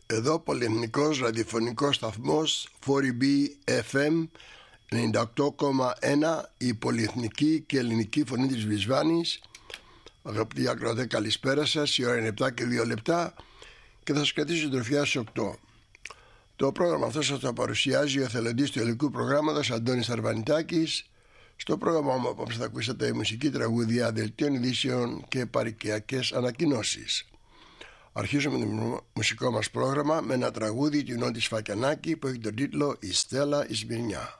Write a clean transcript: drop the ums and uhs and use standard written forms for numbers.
Εδώ πολυεθνικός ραδιοφωνικός σταθμός 4B FM 98,1, η πολυεθνική και ελληνική φωνή της Βρισβάνης. Αγαπητοί ακροατές, καλησπέρα σας. Η ώρα είναι 7 και 2 λεπτά και θα σας κρατήσω συντροφιά στις 8. Το πρόγραμμα αυτό σας το παρουσιάζει ο εθελοντής του ελληνικού προγράμματος Αντώνης Αρβανιτάκης. Στο πρόγραμμα μου απόψε θα ακούσατε μουσική, τραγούδια, δελτίων ειδήσεων και παροικιακές ανακοινώσεις. Αρχίζουμε το μουσικό μας πρόγραμμα με ένα τραγούδι του Νότι Σφακιανάκη που έχει τον τίτλο «Η Στέλλα η Σμυρνιά».